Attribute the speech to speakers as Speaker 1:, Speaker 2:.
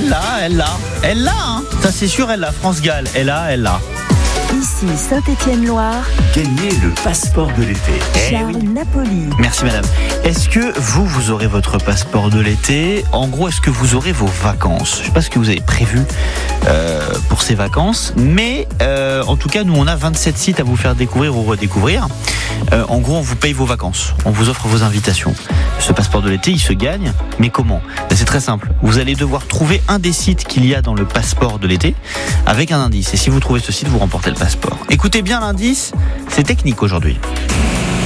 Speaker 1: Elle l'a, hein. Ça c'est sûr, elle l'a. France Gall, elle l'a.
Speaker 2: Ici Saint-Étienne-Loire.
Speaker 3: Gagnez le passeport de l'été.
Speaker 2: Charles Napoli.
Speaker 1: Merci madame. Est-ce que vous aurez votre passeport de l'été ? En gros, est-ce que vous aurez vos vacances ? Je ne sais pas ce que vous avez prévu pour ces vacances, mais en tout cas, nous on a 27 sites à vous faire découvrir ou redécouvrir. En gros, on vous paye vos vacances, on vous offre vos invitations. Ce passeport de l'été, il se gagne, mais comment ? C'est très simple. Vous allez devoir trouver un des sites qu'il y a dans le passeport de l'été avec un indice. Et si vous trouvez ce site, vous remportez le passeport. Écoutez bien l'indice, c'est technique aujourd'hui.